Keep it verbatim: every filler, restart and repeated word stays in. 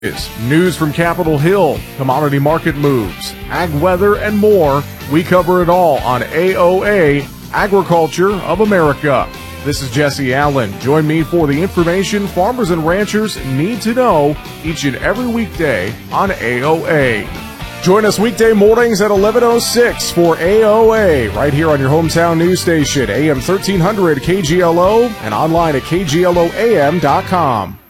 News from Capitol Hill, commodity market moves, ag weather, and more. We cover it all on A O A, Agriculture of America. This is Jesse Allen. Join me for the information farmers and ranchers need to know each and every weekday on A O A. Join us weekday mornings at eleven oh six for A O A, right here on your hometown news station, A M thirteen hundred K G L O, and online at K G L O A M dot com.